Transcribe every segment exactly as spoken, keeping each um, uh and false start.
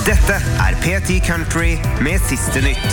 Dette er P ti Country med siste nytt.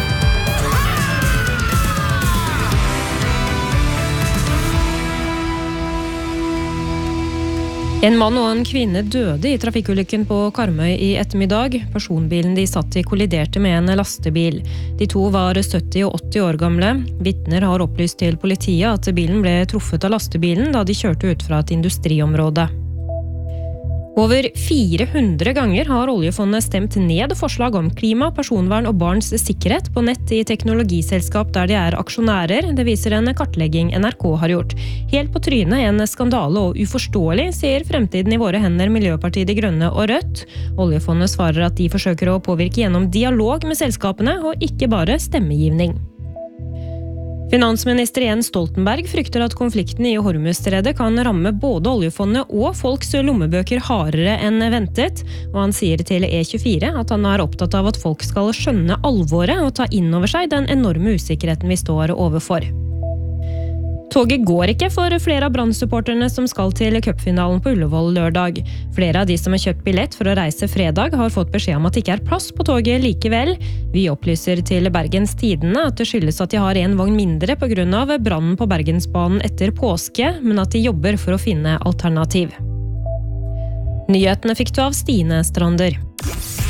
En mann og en kvinne døde i trafikkulykken på Karmøy i ettermiddag. Personbilen de satt i kolliderte med en lastebil. De to var sytti og åtti år gamle. Vitner har opplyst til politiet at bilen ble truffet av lastebilen da de kjørte ut fra et industriområde. Over fire hundre ganger har oljefondet stemt ned forslag om klima, personvern og barns sikkerhet på nett i teknologiselskap der de er aksjonærer. Det viser en kartlegging N R K har gjort. Helt på trynet en skandale og uforståelig, sier Fremtiden i våre hender Miljøpartiet De Grønne og Rødt. Oljefondet svarer at de forsøker å påvirke gjennom dialog med selskapene og ikke bare stemmegivning. Finansminister Jens Stoltenberg frykter at konflikten i Hormuzstredet kan ramme både oljefondet og folks lommebøker hardere enn ventet, og han sier til E tjuefire at han er opptatt av at folk skal skjønne alvoret og ta inn over seg den enorme usikkerheten vi står overfor. Toget går ikke for flere av Brann-supporterne som skal til cupfinalen på Ullevål lørdag. Flere av de som har kjøpt billett for å reise fredag har fått beskjed om at det ikke er plass på toget likevel. Vi opplyser til Bergens Tidende at det skyldes at de har en vogn mindre på grunn av brannen på Bergensbanen etter påske, men at de jobber for å finne alternativ. Nyhetene fikk du av Stine Strander.